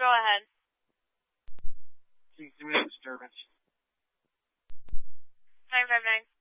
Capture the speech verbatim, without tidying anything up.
ahead. Seems to be a disturbance. nine five nine.